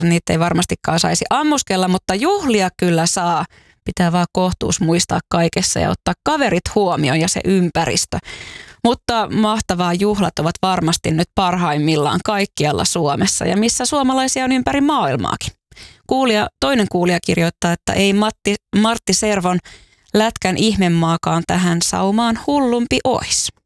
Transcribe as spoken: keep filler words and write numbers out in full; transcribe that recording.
niitä ei varmastikaan saisi ammuskella, mutta juhlia kyllä saa. Pitää vaan kohtuus muistaa kaikessa ja ottaa kaverit huomioon ja se ympäristö. Mutta mahtavaa, juhlat ovat varmasti nyt parhaimmillaan kaikkialla Suomessa ja missä suomalaisia on ympäri maailmaakin. Kuulija, toinen kuulija kirjoittaa, että ei Matti, Martti Servon Lätkän ihmemaakaan tähän saumaan hullumpi ois.